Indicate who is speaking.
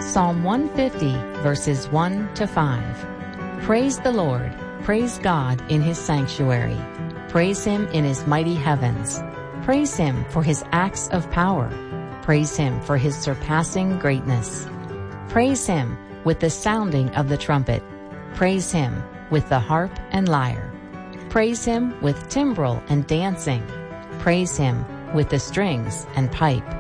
Speaker 1: Psalm 150, verses 1 to 5. Praise the Lord. Praise God in His sanctuary. Praise Him in His mighty heavens. Praise Him for His acts of power. Praise Him for His surpassing greatness. Praise Him with the sounding of the trumpet. Praise Him with the harp and lyre. Praise Him with timbrel and dancing. Praise Him with the strings and pipe.